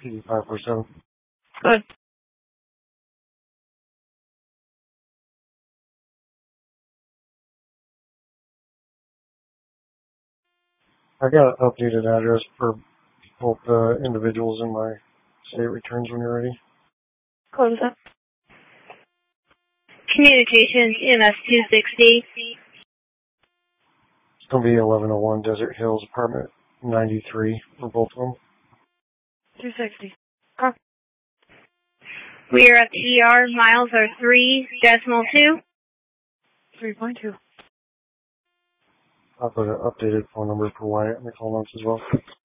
PD547. Good. I got an updated address for both individuals in my state returns when you're ready. What is that? Communications EMS 260. It's going to be 1101 Desert Hills, apartment 93 for both of them. 260. Huh. We are at ER. Miles are 3.2. 3.2. I'll put an updated phone number for Wyatt in the call notes as well.